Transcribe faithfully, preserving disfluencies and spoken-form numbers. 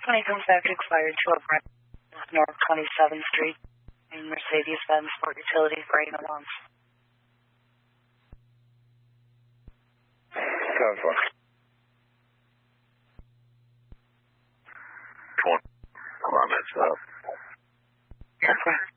twenty-seven Factory expired twelve North twenty-seventh Street in Mercedes-Benz Sport Utility for eight months. Seven four. Come on, that's up. Yes, sir.